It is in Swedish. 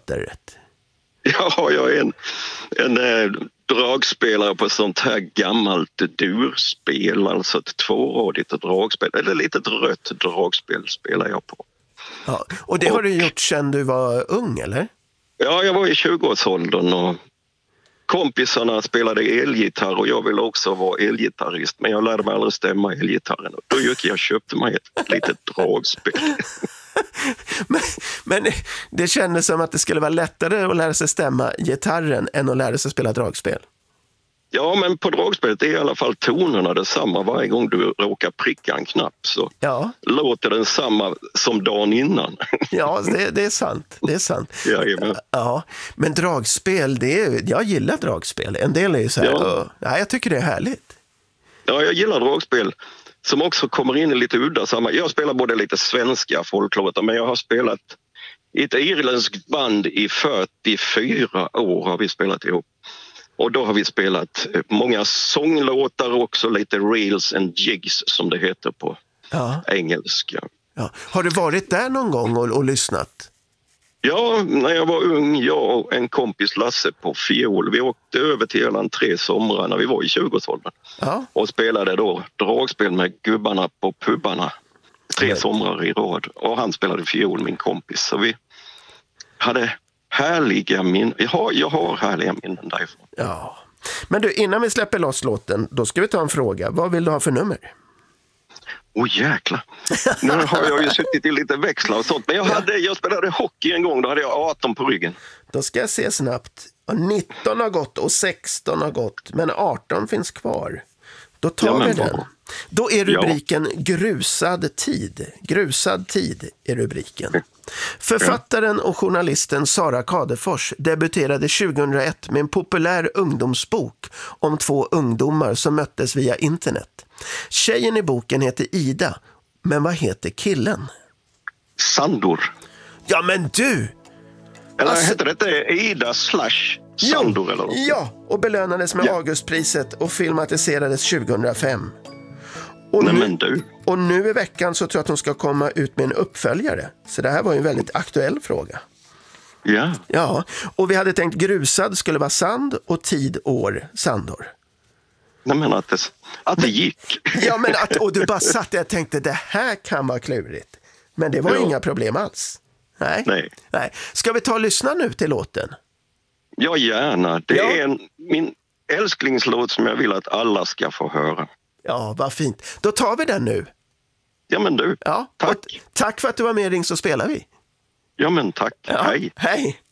fattar det rätt. Ja, jag är en dragspelare på sånt här gammalt durspel, alltså ett tvåradigt dragspel, eller ett litet rött dragspel spelar jag på. Ja, och det har du gjort sedan du var ung, eller? Ja, jag var i 20-årsåldern och kompisarna spelade elgitarr och jag ville också vara elgitarrist, men jag lärde mig aldrig stämma elgitarren. Då gick jag och köpte mig ett litet dragspel. men det kändes som att det skulle vara lättare att lära sig stämma gitarren än att lära sig spela dragspel. Ja, men på dragspelet är i alla fall tonerna detsamma. Varje gång du råkar pricka en knapp så låter den samma som dagen innan. Ja, det är sant. Det är sant. Jajamän. Ja, men dragspel, jag gillar dragspel. En del är ju så här, jag tycker det är härligt. Ja, jag gillar dragspel som också kommer in i lite udda samma. Jag spelar både lite svenska folklåtar, men jag har spelat i ett irländskt band i 44 år har vi spelat ihop. Och då har vi spelat många sånglåtar också, lite reels and jigs som det heter på engelska. Ja. Har du varit där någon gång och lyssnat? Ja, när jag var ung, jag och en kompis Lasse på fiol. Vi åkte över till Irland 3 somrar när vi var i 20-årsåldern. Ja. Och spelade då dragspel med gubbarna på pubbarna 3 somrar i rad. Och han spelade fiol, min kompis. Så vi hade härliga minnen. Jag har härliga minnen därifrån. Ja. Men du, innan vi släpper loss låten, då ska vi ta en fråga. Vad vill du ha för nummer? Jäklar. Nu har jag ju suttit i lite växlar och sånt. Men jag spelade hockey en gång, då hade jag 18 på ryggen. Då ska jag se snabbt. 19 har gått och 16 har gått, men 18 finns kvar. Då tar vi den. Då är rubriken Grusad tid. Grusad tid är rubriken. Författaren och journalisten Sara Kadefors debuterade 2001 med en populär ungdomsbok om 2 ungdomar som möttes via internet. Tjejen i boken heter Ida, men vad heter killen? Sandor. Ja, men du! Eller heter det Ida / Sandor eller något? Ja, och belönades med Augustpriset och filmatiserades 2005. Och nu i veckan så tror jag att hon ska komma ut med en uppföljare. Så det här var ju en väldigt aktuell fråga. Ja. Ja, och vi hade tänkt grusad skulle vara sand och tid år Sandor. Nej, men att det gick. Ja, men och du bara satt där och tänkte det här kan vara klurigt. Men det var inga problem alls. Nej. Ska vi ta och lyssna nu till låten? Ja, gärna. Det är min älsklingslåt som jag vill att alla ska få höra. Ja, vad fint. Då tar vi den nu. Ja, men du. Ja, tack för att du var med i Ring så spelar vi. Ja, men tack. Ja, hej.